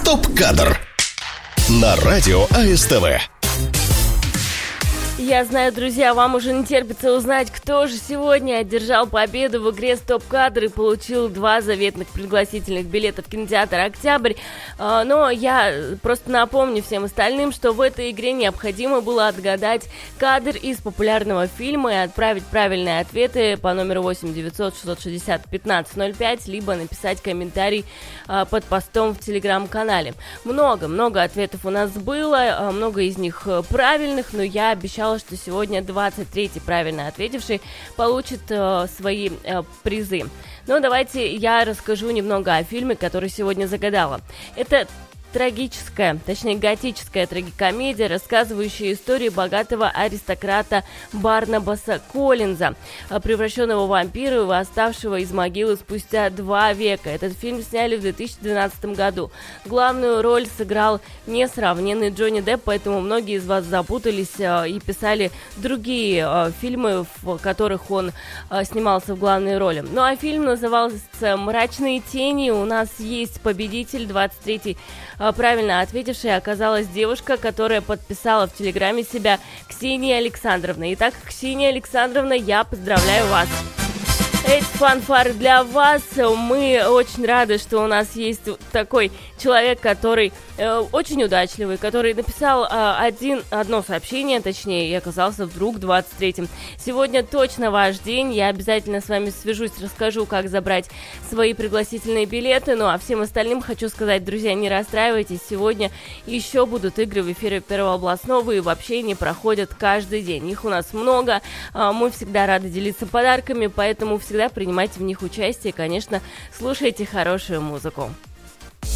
Стоп-кадр на радио АСТВ. Я знаю, друзья, вам уже не терпится узнать, кто же сегодня одержал победу в игре «Стоп-кадр» и получил 2 заветных пригласительных билета в кинотеатр «Октябрь». Но я просто напомню всем остальным, что в этой игре необходимо было отгадать кадр из популярного фильма и отправить правильные ответы по номеру 8 900 660 1505, либо написать комментарий под постом в телеграм-канале. Много ответов у нас было, много из них правильных, но я обещала, что сегодня 23-й правильно ответивший получит свои призы. Но давайте я расскажу немного о фильме, который сегодня загадала. Это трагическая, точнее готическая трагикомедия, рассказывающая историю богатого аристократа Барнабаса Коллинза, превращенного в вампира и восставшего из могилы спустя 2 века. Этот фильм сняли в 2012 году. Главную роль сыграл несравненный Джонни Депп, поэтому многие из вас запутались и писали другие фильмы, в которых он снимался в главной роли. Ну а фильм назывался «Мрачные тени». У нас есть победитель, 23-й правильно ответившей оказалась девушка, которая подписала в Телеграме себя Ксения Александровна. Итак, Ксения Александровна, я поздравляю вас! Эти фанфары для вас. Мы очень рады, что у нас есть такой человек, который очень удачливый, который написал одно сообщение, точнее, и оказался вдруг 23-м. Сегодня точно ваш день. Я обязательно с вами свяжусь, расскажу, как забрать свои пригласительные билеты. Ну, а всем остальным хочу сказать, друзья, не расстраивайтесь. Сегодня еще будут игры в эфире Первого областного и вообще не проходят каждый день. Их у нас много. Мы всегда рады делиться подарками, поэтому всегда принимайте в них участие и, конечно, слушайте хорошую музыку.